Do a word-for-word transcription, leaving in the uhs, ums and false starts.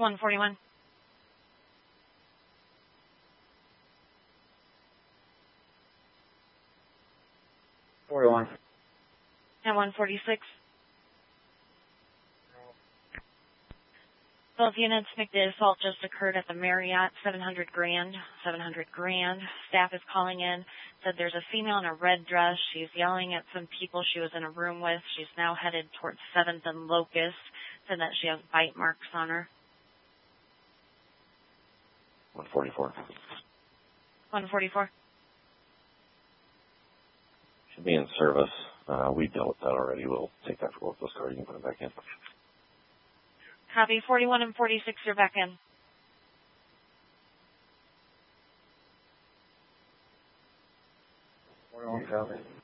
one forty-one. forty-one. And one forty-six. Both units, the assault just occurred at the Marriott, seven hundred Grand, seven hundred Grand. Staff is calling in, said there's a female in a red dress. She's yelling at some people she was in a room with. She's now headed towards seventh and Locust. Said that she has bite marks on her. one forty-four. one forty-four. Should be in service. Uh, we dealt with that already. We'll take that for both those cars. You can put them back in. Copy. forty-one and forty-six, you're back in. forty-one, copy.